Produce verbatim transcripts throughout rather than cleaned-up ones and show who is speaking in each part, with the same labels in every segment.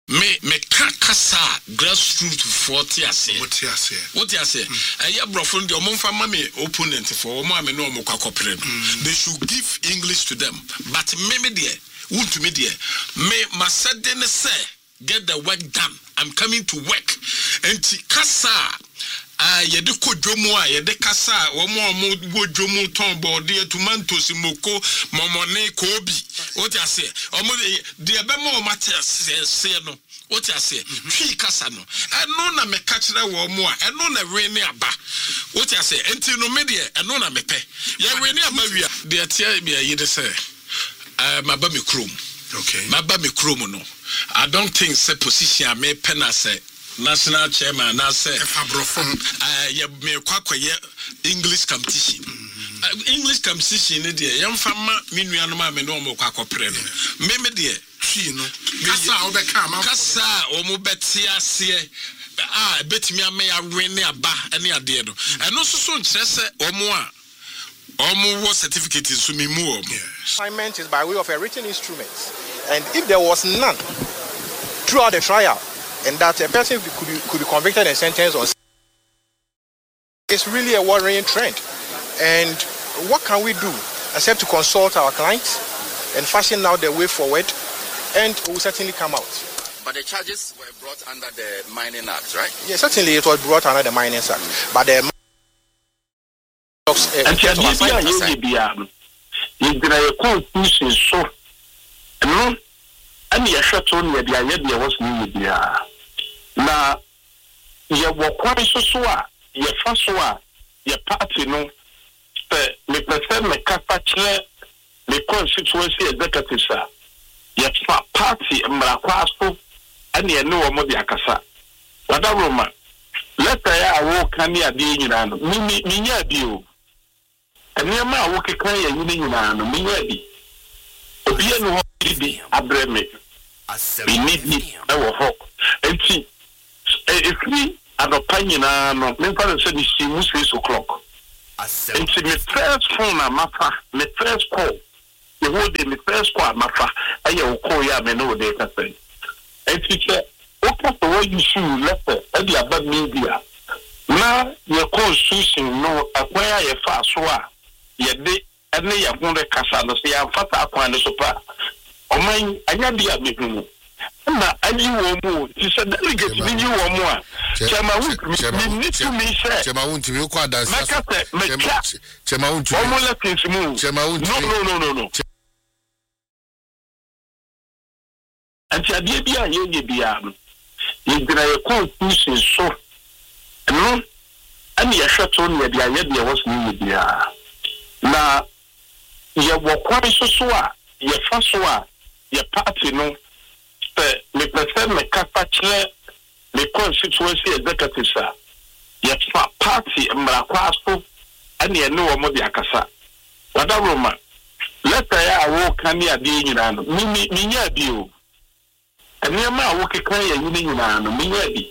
Speaker 1: me me kasa grassroots forty ase
Speaker 2: what you say
Speaker 1: what you say eh brofo ndi omo mfa ma me opponent for omo ame no omo kwakopre no they should give English to them but me me there won't me there me masade ne say get the work done. I'm coming to work and kasa ah yede kodwomu a yede kasa omo omo wodwomu ton body tomatoes moko momone kobi what you say omo de ebema o mate se no what you say twi kasa no eno na me ka kire wo mo a eno na we ne aba what you say enti no me de eno na me pe ye we ne aba wi a de atia bia yede say eh maba me krom
Speaker 2: okay
Speaker 1: maba me krom no I don't think say position me pena say national chairman na say
Speaker 2: Fabrofon
Speaker 1: uh ye me kwakoye English competition mm-hmm. uh, English competition ne dey yam fama me nuanu ma me no mo kwakopre no me me dey
Speaker 2: twi no kasa obeka ma
Speaker 1: kasa o mo beti ase ah betimi ame ya we ne aba ene ade no eno so so nkire se o mo a o mo wo certificate so me mu o
Speaker 3: assignment is by way of a written instrument, and if there was none throughout the trial and that a person could be, could be convicted and sentenced on, it's really a worrying trend. And what can we do except to consult our clients and fashion out the way forward, and we will certainly come out.
Speaker 4: But the charges were brought under the Mining Act, right?
Speaker 3: Yes, certainly it was brought under the Mining Act, but the
Speaker 5: and the constitution so no and the shot on the idea was new. Now, you were quite so so, you first one, your party no, the president, the capacity, the constituency executive, sir, your party, and Maraquasco, and you know what the Akasa. What a Roma. Let I walk near the Union, Mini, Minia Dio. And near my walk a clear Union, Minia. Obiano Bibi, Abreme. We need me, our hawk. And see, if we have opinion, no, my father said she was six o'clock. And see, my first phone, Mafa, my first call. The whole day, my first call, Mafa, I will call ya, me know they can say. And she said, what was the way you should letter at the above media? Now, your constitution, no, acquire your fast war. Yet they, and they are going to Casano, say, I'm fat up on the super. Oh, my, I got the above. Na ani wo mu ti se delegate ni ni wo mu a chema wu ni to me say
Speaker 2: chema wu nti me kwa dance
Speaker 5: chema wu nti wo mu letins mu
Speaker 2: chema wu nti
Speaker 5: no no no no anti ade bia ye ye bia ye gira ye constitution so no ani ye hweto ne bia ye bia was ni ye bia na ye wo kwa so so a ye fa so a ye party no the president me capacity the constituency executive sir yet party Maraquasco and you know what the Akasa. What a Roma. Let I walk near the Union, Mini Minia Dio. And near my walk a clear Union, Minia.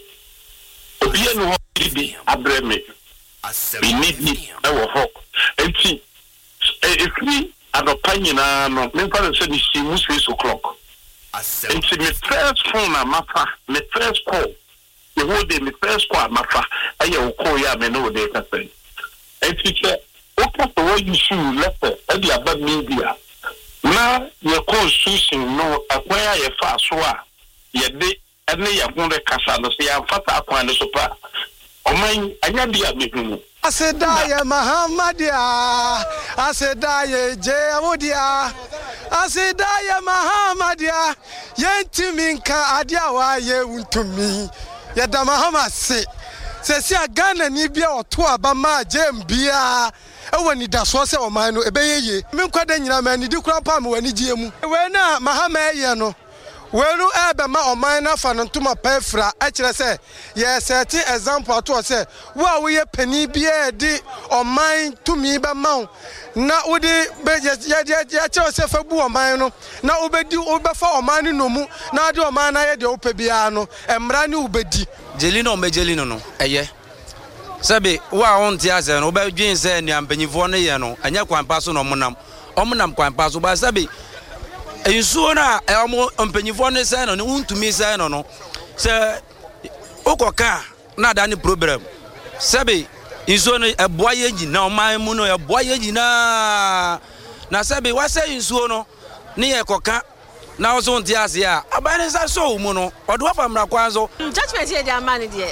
Speaker 5: Obiano Bibi, Abreme. We need me, our hawk. And see, if we have opinion, no, my father said she was six o'clock. And see, my first phone, Mafa, my first call. The whole day, my first call, Mafa, I will call ya, me know they can say. And she said, what was the way you should letter at the above media? Now, your constitution, no, acquire your fast war. Yet they, and they are going to Casano, say, I'm fat up on the super. Oh, mine, I got the above.
Speaker 6: I said, Daya Mahamadia. I said, Daya Jayamudia. I said, Daya Mahamadia. Yentiminka Adiawa, ye to me. Yada Mahama say, says, ya Ghana Nibia or Tua Bama, Jem Bia. When he does was a man, a bay, Minquadena man, you do crap on when he Jim. When Mahama Yano. Well, Abama or minor fan to my pefra, actually say, yes, certain example to say, well, we a penny beard or mine to me by mount. Now, would it be just yourself a boo mine? Now, obey do over for money no more. Now, do a man I had the opebiano and brand new beddy.
Speaker 7: Jelino, Mejelino, a year. Sabi, wa on tiazen, obey James and Yampany Vonayano, and Yaquan Passo no Monam, Omanam Quan Passo by Sabi. nsuo na e omo mpanyifo ne sai no ne untumi sai no no se okoka na da ne problem sebe nsuo no eboa ye nyina oman mu no eboa ye nyina na sebe wase nsuo no ne ye koka na ozo nti ase a abane sa so mu no odo afa mra kwanzo
Speaker 8: judgment here dey man there